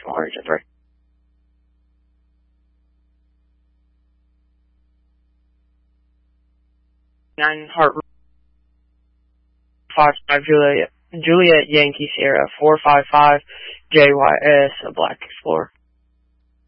decimal region 3. 9 Heart 55 Juliet Yankee Sierra 455 JYS, a Black Explorer.